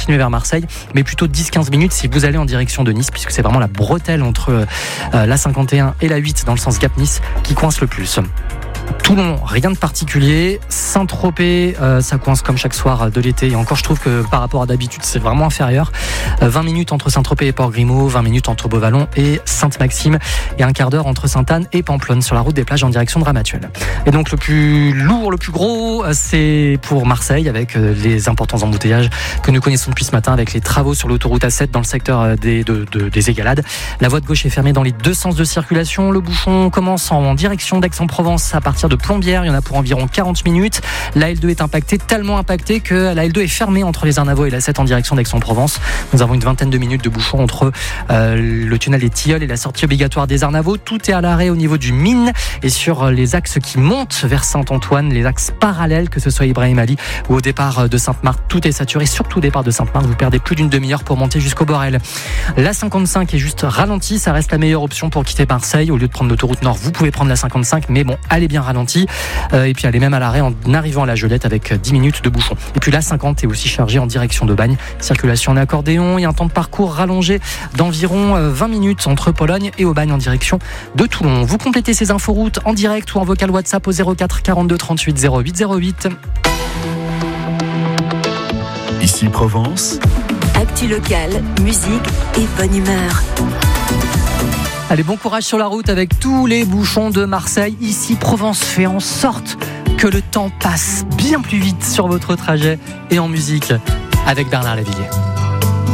continuer vers Marseille, mais plutôt 10-15 minutes si vous allez en direction de Nice, puisque c'est vraiment la bretelle entre la 51 et la 8 dans le sens Gap-Nice qui coince le plus. Toulon, rien de particulier. Saint-Tropez, ça coince comme chaque soir de l'été. Et encore, je trouve que par rapport à d'habitude, c'est vraiment inférieur. 20 minutes entre Saint-Tropez et Port-Grimaud, 20 minutes entre Beauvallon et Sainte-Maxime, et un quart d'heure entre Sainte-Anne et Pamplonne sur la route des plages en direction de Ramatuelle. Et donc le plus lourd, le plus gros, c'est pour Marseille, avec les importants embouteillages que nous connaissons depuis ce matin, avec les travaux sur l'autoroute A7 dans le secteur des Égalades. La voie de gauche est fermée dans les deux sens de circulation. Le bouchon commence en direction d'Aix-en-Provence à partir de Plombières, il y en a pour environ 40 minutes. La L2 est impactée, tellement impactée que la L2 est fermée entre les Arnavaux et la 7 en direction d'Aix-en-Provence. Nous avons une vingtaine de minutes de bouchon entre le tunnel des Tilleuls et la sortie obligatoire des Arnavaux. Tout est à l'arrêt au niveau du Mine et sur les axes qui montent vers Saint-Antoine, les axes parallèles, que ce soit Ibrahim Ali ou au départ de Sainte-Marthe, tout est saturé. Surtout au départ de Sainte-Marthe, vous perdez plus d'une demi-heure pour monter jusqu'au Borel. La 55 est juste ralentie, ça reste la meilleure option pour quitter Marseille. Au lieu de prendre l'autoroute Nord, vous pouvez prendre la 55, mais bon, elle est bien ralentie. Et puis elle est même à l'arrêt en arrivant à la Gelette avec 10 minutes de bouchon. Et puis la 50 est aussi chargée en direction de Bagne. Circulation en accordéon, il y a un temps de parcours rallongé d'environ 20 minutes entre Pologne et Aubagne en direction de Toulon. Vous complétez ces inforoutes en direct ou en vocal WhatsApp au 04 42 38 08 08. Ici Provence. Actu locale, musique et bonne humeur. Allez, bon courage sur la route avec tous les bouchons de Marseille. Ici, Provence fait en sorte que le temps passe bien plus vite sur votre trajet et en musique avec Bernard Lavilliers.